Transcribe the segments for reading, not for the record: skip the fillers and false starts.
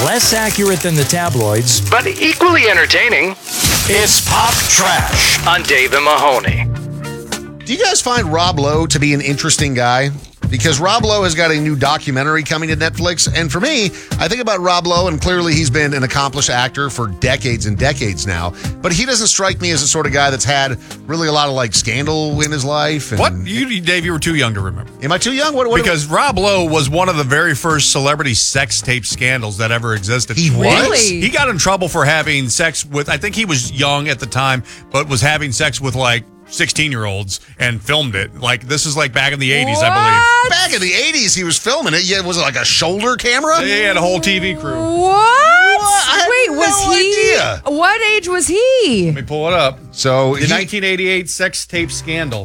Less accurate than the tabloids, but equally entertaining. It's Pop Trash On Dave and Mahoney. Do you guys find Rob Lowe to be an interesting guy? Because Rob Lowe has got a new documentary coming to Netflix. And for me, I think about Rob Lowe, and clearly he's been an accomplished actor for decades and decades now. But he doesn't strike me as the sort of guy that's had really a lot of scandal in his life. And, What? Dave, you were too young to remember. Am I too young? What Because Rob Lowe was one of the very first celebrity sex tape scandals that ever existed. He was? Really? He got in trouble for having sex with, I think he was young at the time, but was having sex with 16-year-olds and filmed it. This is back in the 80s, I believe. Back in the 80s, he was filming it. Yeah, was it a shoulder camera? They had a whole TV crew. What? I had Wait, was no he? idea. What age was he? Let me pull it up. So The 1988 sex tape scandal.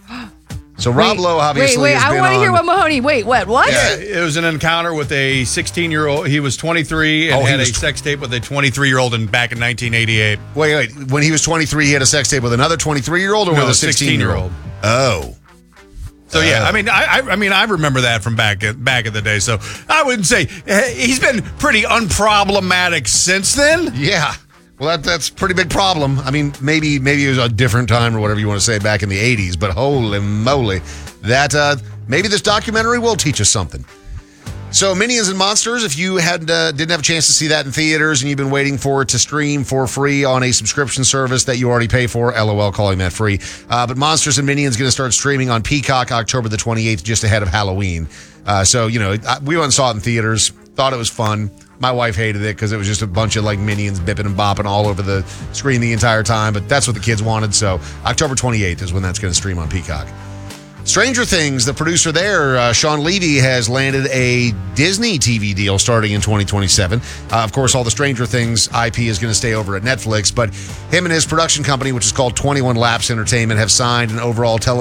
So Rob Lowe obviously Wait, has I been want to on- hear what Mahoney. Wait, what? What? Yeah. It was an encounter with a 16-year-old. He was 23 and Oh, he had a was sex tape with a 23-year-old back in 1988. Wait. When he was 23, he had a sex tape with another 23-year-old or with a 16-year-old? Oh. So yeah, I remember that from back in the day. So I wouldn't say he's been pretty unproblematic since then. Yeah. Well, that's a pretty big problem. I mean, maybe it was a different time or whatever you want to say back in the 80s, but holy moly, that maybe this documentary will teach us something. So Minions and Monsters, if you didn't have a chance to see that in theaters and you've been waiting for it to stream for free on a subscription service that you already pay for, LOL calling that free. But Monsters and Minions going to start streaming on Peacock October the 28th, just ahead of Halloween. So, we went and saw it in theaters, thought it was fun. My wife hated it because it was just a bunch of minions bipping and bopping all over the screen the entire time, but that's what the kids wanted. So October 28th is when that's going to stream on Peacock. Stranger Things, the producer there, Sean Levy, has landed a Disney TV deal starting in 2027. Of course, all the Stranger Things IP is going to stay over at Netflix, but him and his production company, which is called 21 Laps Entertainment, have signed an overall television